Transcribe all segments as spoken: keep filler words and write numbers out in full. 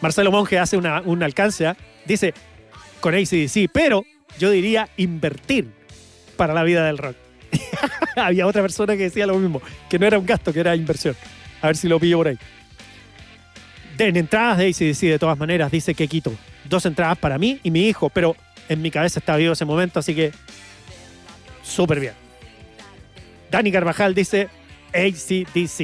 Marcelo Monge hace una, un alcance, ¿eh? Dice con A C D C, pero yo diría invertir para la vida del rock. Había otra persona que decía lo mismo, que no era un gasto, que era inversión. A ver si lo pillo por ahí. En entradas de A C D C, de todas maneras, dice que quito dos entradas para mí y mi hijo, pero en mi cabeza está vivo ese momento, así que súper bien. Dani Carvajal dice A C D C.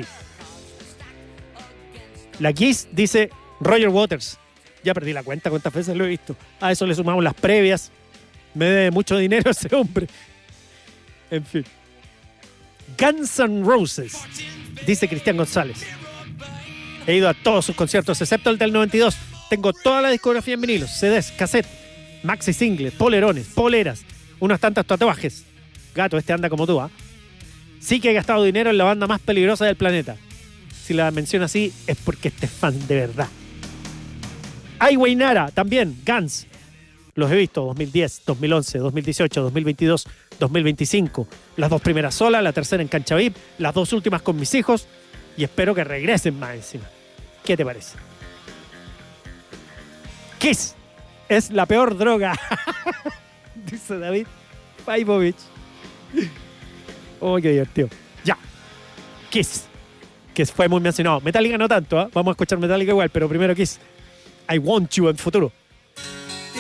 La Kiss dice Roger Waters. Ya perdí la cuenta cuántas veces lo he visto. A eso le sumamos las previas. Me debe mucho dinero ese hombre. En fin. Guns N' Roses, dice Cristian González. He ido a todos sus conciertos, excepto el del noventa y dos. Tengo toda la discografía en vinilos, C Ds, cassette, maxi singles, polerones, poleras, unos tantos tatuajes. Gato, este anda como tú, ¿ah? ¿eh? Sí que he gastado dinero en la banda más peligrosa del planeta. Si la menciono así, es porque este es fan de verdad. Ai Wainara, también, Guns. Los he visto dos mil diez, dos mil once, dos mil dieciocho, dos mil veintidós, dos mil veinticinco. Las dos primeras solas, la tercera en cancha V I P, las dos últimas con mis hijos. Y espero que regresen más encima. ¿Qué te parece? Kiss es la peor droga. Dice David Paivovich. Oh, qué divertido. Ya. Kiss. Que fue muy mencionado. Metallica no tanto, ¿eh? Vamos a escuchar Metallica igual, pero primero Kiss. I Want You en futuro.